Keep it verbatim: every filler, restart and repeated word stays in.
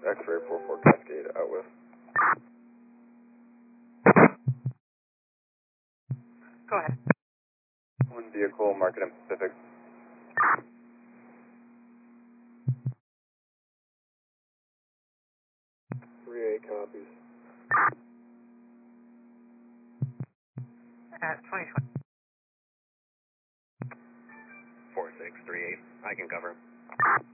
X-ray four four Cascade out with. Go ahead. One vehicle, Market and Pacific. three eight copies. At twenty twenty. four six three eight, I can cover.